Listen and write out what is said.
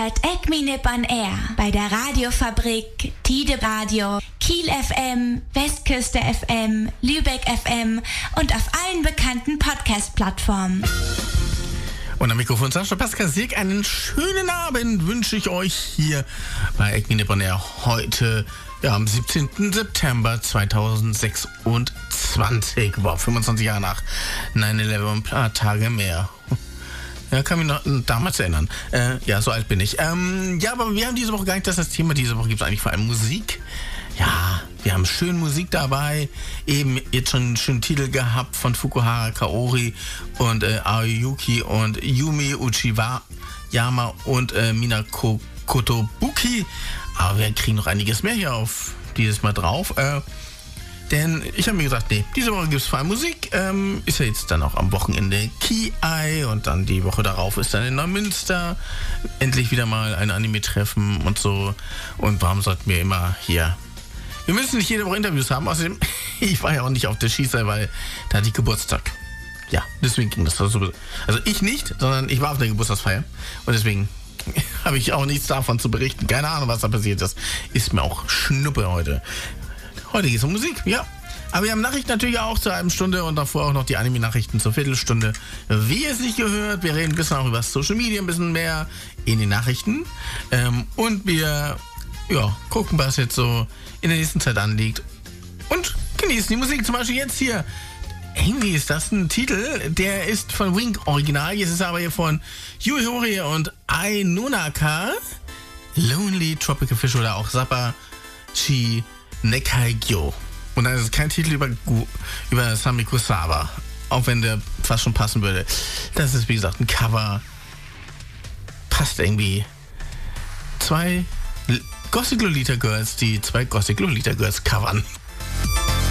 hört Ekminip on Air bei der Radiofabrik, Tide Radio, Kiel FM, Westküste FM, Lübeck FM und auf allen bekannten Podcast-Plattformen. Und am Mikrofon Sascha Pascal Sieg, einen schönen Abend wünsche ich euch hier bei Ekminip on Air heute, am 17. September 2026. Wow, 25 Jahre nach 9/11, ein paar Tage mehr. Ja, kann mich noch damals erinnern. So alt bin ich. Aber wir haben diese Woche gar nicht das Thema. Diese Woche gibt es eigentlich vor allem Musik. Ja, wir haben schön Musik dabei. Eben jetzt schon einen schönen Titel gehabt von Fukuhara Kaori und Aoyuki und Yumi Uchiyama und Minako Kotobuki. Aber wir kriegen noch einiges mehr hier auf dieses Mal drauf. Denn ich habe mir gesagt, nee, diese Woche gibt es vor allem Musik. Ist ja jetzt dann auch am Wochenende Ki-Ai und dann die Woche darauf ist dann in Neumünster endlich wieder mal ein Anime-Treffen und so. Und warum sollten wir immer hier... Wir müssen nicht jede Woche Interviews haben. Außerdem, ich war ja auch nicht auf der Schießerei, weil da hatte ich Geburtstag. Ja, deswegen ging das so. Also ich nicht, sondern ich war auf der Geburtstagsfeier. Und deswegen habe ich auch nichts davon zu berichten. Keine Ahnung, was da passiert ist. Ist mir auch Schnuppe heute. Heute geht es um Musik, ja. Aber wir haben Nachrichten natürlich auch zur halben Stunde und davor auch noch die Anime-Nachrichten zur Viertelstunde. Wie ihr es nicht gehört, wir reden ein bisschen auch über Social Media, ein bisschen mehr in den Nachrichten. Und wir gucken, was jetzt so in der nächsten Zeit anliegt. Und genießen die Musik. Zum Beispiel jetzt hier. Irgendwie ist das ein Titel, der ist von Wink Original. Jetzt ist er aber hier von Yui Horie und Ai Nonaka. Lonely Tropical Fish oder auch Sappa Chi Nekaigyo. Und das ist kein Titel über Samiko Sawa. Auch wenn der fast schon passen würde. Das ist, wie gesagt, ein Cover. Passt irgendwie. Zwei Gothic Lolita Girls, die zwei Gothic Lolita Girls covern.